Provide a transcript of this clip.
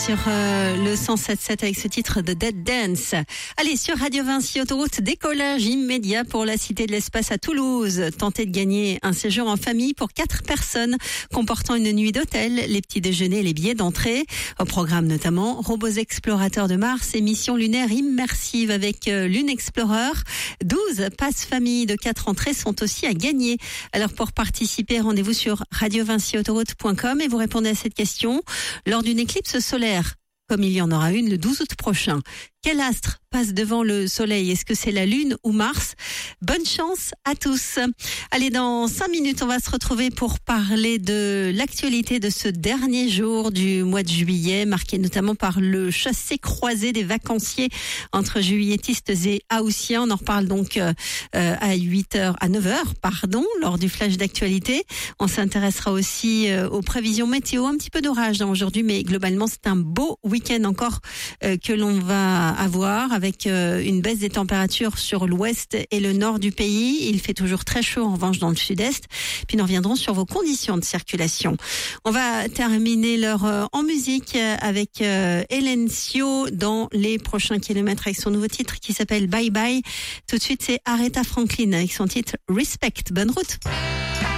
sur le 107.7 avec ce titre de Dead Dance. Allez, sur Radio Vinci Autoroute, décollage immédiat pour la Cité de l'Espace à Toulouse. Tentez de gagner un séjour en famille pour 4 personnes comportant une nuit d'hôtel, les petits déjeuners et les billets d'entrée. Au programme notamment robots explorateurs de Mars et missions lunaires immersives avec Lune Explorer. 12 passes famille de 4 entrées sont aussi à gagner. Alors pour participer, rendez-vous sur radiovinciautoroute.com et vous répondez à cette question. Lors d'une éclipse solaire, comme il y en aura une le 12 août prochain, quel astre passe devant le soleil? Est-ce que c'est la Lune ou Mars? Bonne chance à tous. Allez, dans 5 minutes, on va se retrouver pour parler de l'actualité de ce dernier jour du mois de juillet, marqué notamment par le chassé-croisé des vacanciers entre juilletistes et haussiens. On en reparle donc à 9h, lors du flash d'actualité. On s'intéressera aussi aux prévisions météo, un petit peu d'orage aujourd'hui, mais globalement, c'est un beau week-end encore que l'on va avoir avec une baisse des températures sur l'ouest et le nord du pays. Il fait toujours très chaud en revanche dans le sud-est. Puis nous reviendrons sur vos conditions de circulation. On va terminer l'heure en musique avec Hélène Sio dans les prochains kilomètres avec son nouveau titre qui s'appelle Bye Bye. Tout de suite, c'est Aretha Franklin avec son titre Respect. Bonne route.